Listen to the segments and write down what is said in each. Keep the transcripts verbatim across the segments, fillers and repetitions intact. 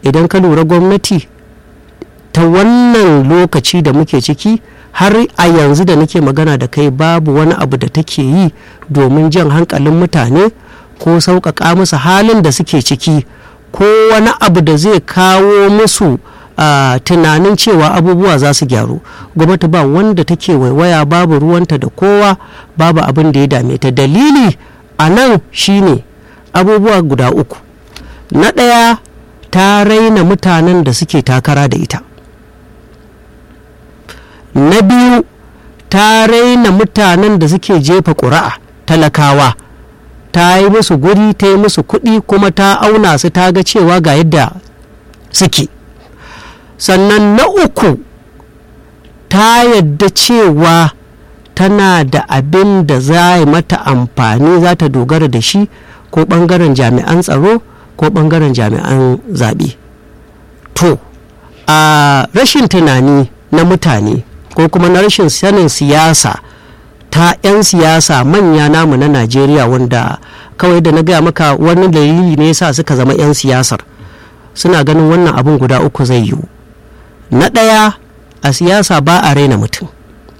idan ka lura gwamnati ta wannan lokaci da muke ciki har a yanzu da nake magana da kai babu wani abu da take yi domin jan hankalin mutane ko sauƙaƙa musu halin da suke ciki ko wani abu da zai kawo musu uh, tunanin cewa abubuwa za su gyaru. Gwamnati ba wanda take waiwaya, babu ruwanta da kowa, babu abin da ya dame ta. Dalili a nan shine abubuwa guda uku. Na ɗaya, ta raina mutanen da suke takara da ita. Na biyu, ta raina mutanen da suke jefa ƙuri'a, talakawa. Ta yi musu guri, ta yi musu kuɗi, kuma ta auna su, ta ga cewa ga yadda suke. Sannan na uku, ta yadda cewa tana da abin da za yi mata amfani, za ta dogara da shi, ko ɓangaren jami'an tsaro ko ɓangaren jami'an zaɓe. To, a rashin tunani na mutane ko kuma na rashin sanin siyasa ta 'yan siyasa manya namu na Najeriya, wanda kawai da na gaya maka wani dalili ne yasa suka zama 'yan siyasar, suna ganin wannan abin guda uku zai yiwu. Na ɗaya, a siyasa ba a raina mutum.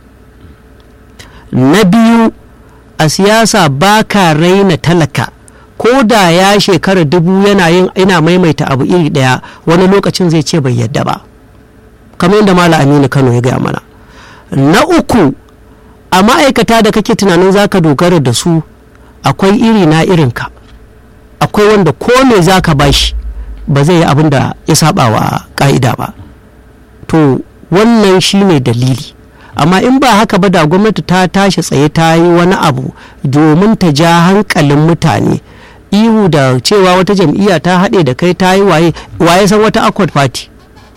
Na biyu, a siyasa ba ka raina talaka, ko da ya shekara dubu yana yin ina maimaita abu iri ɗaya, wani lokacin zai ce bai yadda ba, kamar yadda Malam Aminu Kano ya gaya mana. Na uku, a ma'aikata da kake tunanin za ka dogara da su, akwai iri na irinka, akwai wanda ko me za ka bashi ba zai yi abin da ya saba wa ka'ida ba. To wannan shi ne dalili. Amma in ba haka ba, da gwamnati ta tashi tsaye ta yi wani abu domin ta ja hankalin mutane. Ihu da cewa wata jam'iyya ta haɗe da kai ta yi waye waye san wata accord party,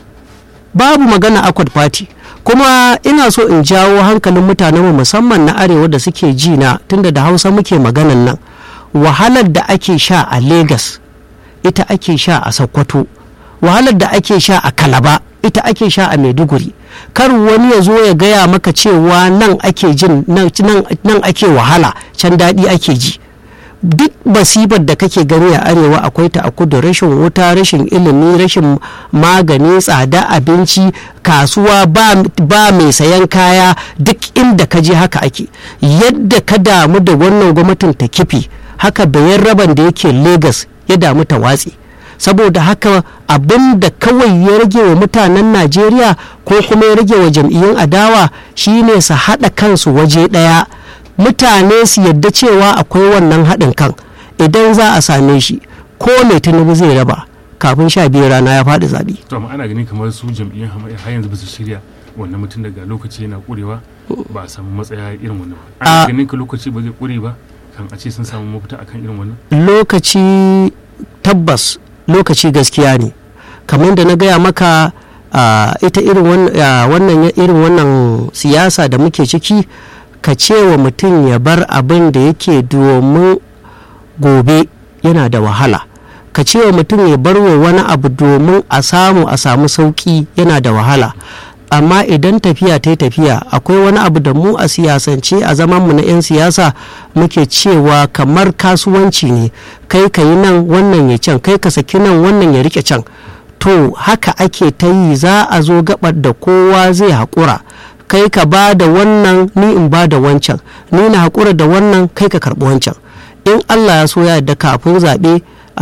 babu magana accord party. Kuma ina so in jawo hankalin mutanenmu musamman na arewa da suke ji na, tunda da Hausa muke maganan nan. Wahalar da ake sha a Lagos ita ake sha a Sokoto, wahalar da ake sha a Kalaba ita ake sha a Maiduguri. Kar wani ya zo ya gaya maka cewa nan ake jin nan, nan ake wahala, can daɗi ake ji. Duk basibar da kake gani a arewa akwai ta a kudu. Rashin wuta, rashin ilimi, rashin magani, tsada abinci, kasuwa ba, ba mai sayan kaya, duk inda ka je haka ake. Yadda ka damu da wannan gwamnatin ta kifi, haka bayan raban da yake Lagos ya damu ta watsi. Saboda haka abin da kawai ya rage wa mutanen Najeriya ko kuma ya rage wa jam'iyyun adawa shine su haɗa kansu waje ɗaya, mutane su yadda cewa akwai wannan haɗin kan. Idan za a same shi, ko mai Tinubu zai raba kafin sha biyu rana ya faɗi zaɓe. To amma ana gani kamar su jam'iyyun har yanzu ba su shirya wannan mutum daga lokaci yana ƙurewa ba a samu matsaya irin wannan ba. Ana ganin ka lokaci ba zai ƙure ba kan a ce sun samu mafita akan irin wannan. Lokaci tabbas lokaci gaskiya ne, kamar da na gaya maka. Uh, ita irin wannan uh, irin wannan siyasa da muke ciki, ka ce wa mutum ya bar abin da yake domin gobe yana da wahala. Ka ce wa mutum ya bar wa wani abu domin a samu a samu sauki yana da wahala. Amma idan tafiya ta yi tafiya, akwai wani abu da mu a siyasance a zamanmu na 'yan siyasa muke cewa kamar kasuwanci ne, kai ka yi nan wannan ya can, kai ka saki nan wannan ya rike can. To haka ake ta yi, za a zo gabar da kowa zai haƙura, kai ka ba da wannan, ni in ba da wancan, ni na haƙura da wannan, kai ka karɓi wancan. In Allah ya so ya yarda kafin zaɓe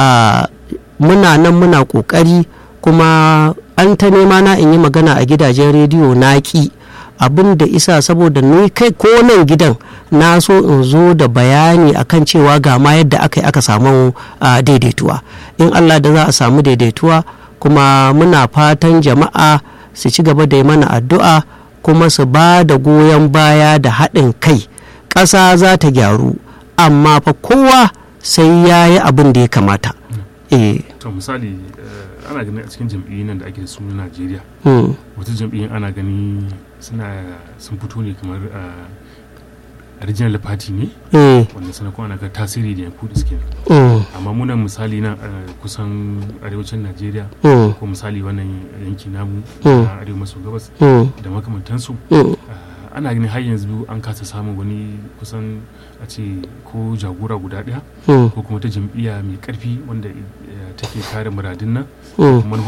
muna nan muna ƙoƙari, kuma an ta nema na in yi magana a gidajen rediyo na ƙi, abin da isa saboda ni kai ko nan gidan na so in zo da bayani akan cewa ga ma yadda aka yi aka samu daidaituwa. In Allah da za a samu daidaituwa, kuma muna fatan jama'a su ci gaba da yi mana addu'a, kuma su ba da goyon baya da haɗin kai. Ƙasa za ta gyaru, amma fa kowa sai ya yi abin da ya kamata. Eh. To misali ana ganin a cikin jam'iyyun nan da ake da su na Najeriya, wata jam'iyyun ana gani suna sun fito ne kamar original party ne, wanda sana kuma ana ga tasiri da yanku da suke. Amma muna misali na kusan arewacin Najeriya, ko misali wannan yanki namu na arewa maso gabas da makamantansu, ana ganin har yanzu an kasa samun wani kusan a ce ko jagora guda ɗaya ko kuma ta jam'iyya mai ƙarfi wanda take kare muradin nan.